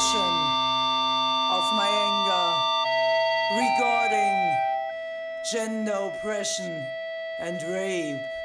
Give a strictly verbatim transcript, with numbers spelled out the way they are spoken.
expression of my anger regarding gender oppression and rape.